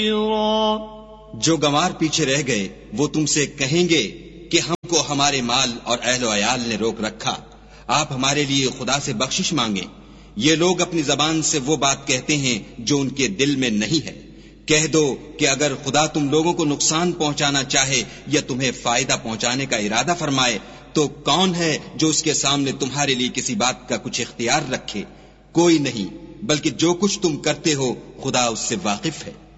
जो गंवार पीछे रह गए वो तुमसे कहेंगे कि हमको हमारे माल और अहलो अयाल ने रोक रखा, आप हमारे लिए खुदा से बख्शिश मांगे। ये लोग अपनी जबान से वो बात कहते हैं जो उनके दिल में नहीं है। कह दो कि अगर खुदा तुम लोगों को नुकसान पहुंचाना चाहे या तुम्हें फायदा पहुंचाने का इरादा फरमाए तो कौन है जो उसके सामने तुम्हारे लिए किसी बात का कुछ इख्तियार रखे? कोई नहीं, बल्कि जो कुछ तुम करते हो खुदा उससे वाकिफ है।